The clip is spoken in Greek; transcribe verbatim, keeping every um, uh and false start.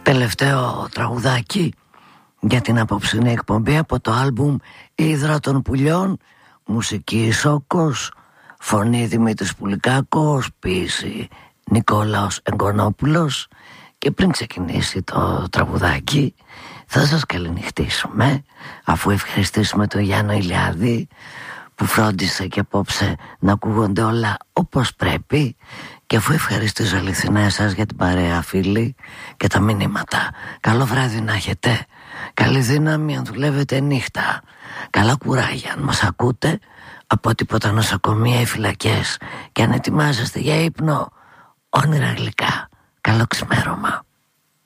Τελευταίο τραγουδάκι για την απόψινή εκπομπή από το άλμπουμ «Ύδρα των πουλιών», μουσική Σόκος, φωνή Δημήτρης Πουλικάκος, ποίηση Νικόλαος Εγκονόπουλος. Και πριν ξεκινήσει το τραγουδάκι θα σας καληνυχτήσουμε, αφού ευχαριστήσουμε τον Γιάννο Ηλιάδη που φρόντισε και απόψε να ακούγονται όλα όπως πρέπει, και αφού ευχαριστήσω αληθινά εσάς για την παρέα, φίλοι, και τα μηνύματα. Καλό βράδυ να έχετε, καλή δύναμη αν δουλεύετε νύχτα, καλά κουράγια αν μας ακούτε από τίποτα νοσοκομεία ή φυλακές, και αν ετοιμάζεστε για ύπνο, όνειρα γλυκά. Καλό ξημέρωμα.